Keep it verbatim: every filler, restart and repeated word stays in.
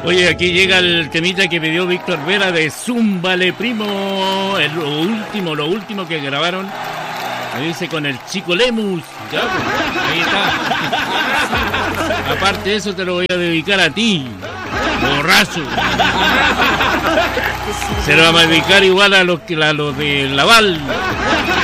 Oye, aquí llega el temita que pidió Víctor Vera de Zúmbale Primo, el, lo último, lo último que grabaron, me dice con el Chico Lemus, ya, pues, ahí está. Aparte de eso te lo voy a dedicar a ti, borracho. Se lo vamos a dedicar igual a los, a los de Laval.